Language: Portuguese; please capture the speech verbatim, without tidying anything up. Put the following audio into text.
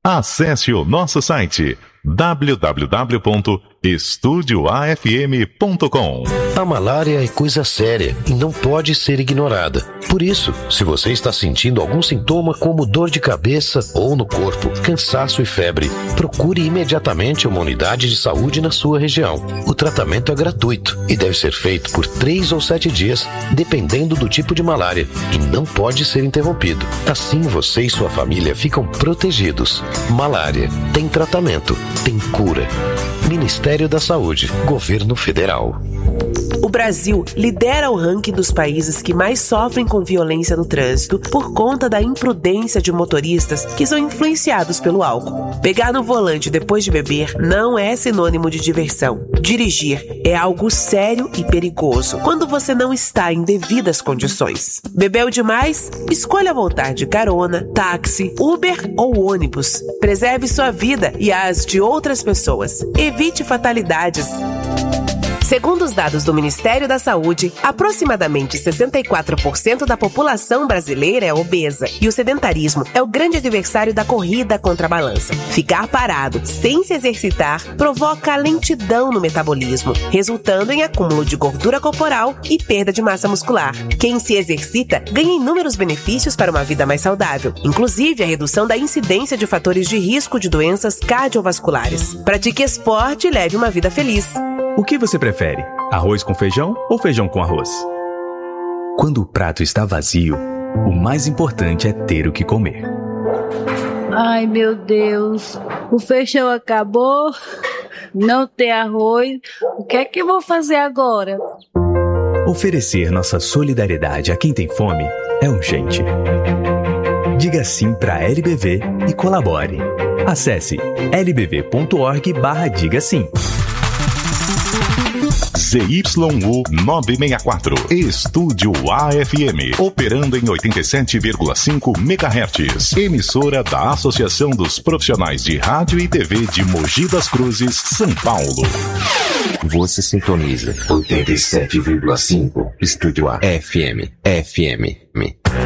Acesse o nosso site w w w ponto estúdio a f m ponto com. A malária é coisa séria e não pode ser ignorada. Por isso, se você está sentindo algum sintoma como dor de cabeça ou no corpo, cansaço e febre, procure imediatamente uma unidade de saúde na sua região. O tratamento é gratuito e deve ser feito por três ou sete dias, dependendo do tipo de malária, e não pode ser interrompido. Assim você e sua família ficam protegidos. Malária tem tratamento, tem cura. Ministério da Saúde, Governo Federal. O Brasil lidera o ranking dos países que mais sofrem com violência no trânsito por conta da imprudência de motoristas que são influenciados pelo álcool. Pegar no volante depois de beber não é sinônimo de diversão. Dirigir é algo sério e perigoso quando você não está em devidas condições. Bebeu demais? Escolha voltar de carona, táxi, Uber ou ônibus. Preserve sua vida e as de outras pessoas. Evite fatalidades. Segundo os dados do Ministério da Saúde, aproximadamente sessenta e quatro por cento da população brasileira é obesa e o sedentarismo é o grande adversário da corrida contra a balança. Ficar parado, sem se exercitar, provoca lentidão no metabolismo, resultando em acúmulo de gordura corporal e perda de massa muscular. Quem se exercita ganha inúmeros benefícios para uma vida mais saudável, inclusive a redução da incidência de fatores de risco de doenças cardiovasculares. Pratique esporte e leve uma vida feliz. O que você prefere? Arroz com feijão ou feijão com arroz? Quando o prato está vazio, o mais importante é ter o que comer. Ai, meu Deus, o feijão acabou, não tem arroz, o que é que eu vou fazer agora? Oferecer nossa solidariedade a quem tem fome é urgente. Diga sim para a L B V e colabore. Acesse l b v ponto org barra diga sim. Z Y U novecentos e sessenta e quatro, Estúdio A F M, operando em oitenta e sete vírgula cinco megahertz, emissora da Associação dos Profissionais de Rádio e T V de Mogi das Cruzes, São Paulo. Você sintoniza oitenta e sete vírgula cinco, Estúdio A F M, F M.